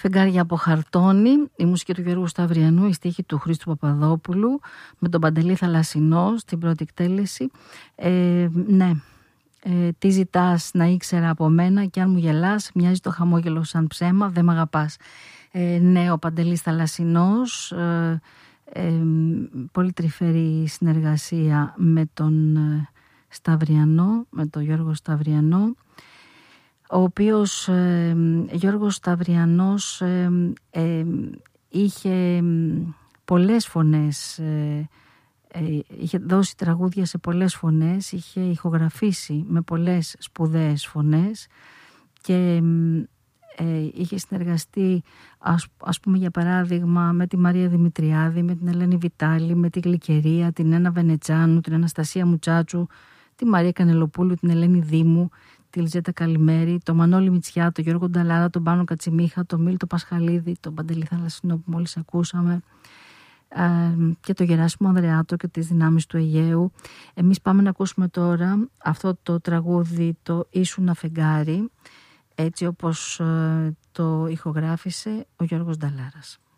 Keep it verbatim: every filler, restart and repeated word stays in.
Φεγγάρια από χαρτόνι, η μουσική του Γιώργου Σταυριανού, η στίχη του Χρήστου Παπαδόπουλου, με τον Παντελή Θαλασσινό στην πρώτη εκτέλεση. Ε, ναι, ε, τι ζητάς να ήξερα από μένα και αν μου γελάς, μοιάζει το χαμόγελο σαν ψέμα, δεν μ' αγαπάς. Ε, ναι, ο Παντελής Θαλασσινός, ε, ε, πολύ τρυφερή συνεργασία με τον Σταυριανό, με τον Γιώργο Σταυριανό, ο οποίος ε, Γιώργος Σταυριανός ε, ε, είχε πολλές φωνές, ε, ε, είχε δώσει τραγούδια σε πολλές φωνές, είχε ηχογραφήσει με πολλές σπουδαίες φωνές και ε, είχε συνεργαστεί ας, ας πούμε για παράδειγμα με τη Μαρία Δημητριάδη, με την Ελένη Βιτάλη, με τη Γλυκερία, την Ένα Βενετσάνου, την Αναστασία Μουτσάτσου, τη Μαρία Κανελοπούλου, την Ελένη Δήμου, τη Λιζέτα Καλημέρη, τον Μανώλη Μητσιά, τον Γιώργο Νταλάρα, τον Πάνο Κατσιμίχα, τον Μίλτο Πασχαλίδη, τον Παντελή Θαλασσινό που μόλις ακούσαμε, ε, και τον Γεράσιμο Ανδρεάτο και τις δυνάμεις του Αιγαίου. Εμείς πάμε να ακούσουμε τώρα αυτό το τραγούδι, το «Ήσουνα φεγγάρι», έτσι όπως ε, το ηχογράφησε ο Γιώργος Νταλάρας.